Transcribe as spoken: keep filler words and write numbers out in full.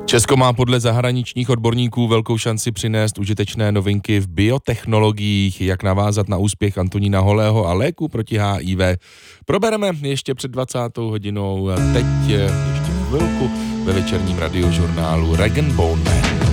Česko má podle zahraničních odborníků velkou šanci přinést užitečné novinky v biotechnologiích, jak navázat na úspěch Antonína Holého a léku proti H I V. Probereme ještě před dvacátou hodinou, teď ještě chvilku ve večerním radiožurnálu Rag and Bone Man.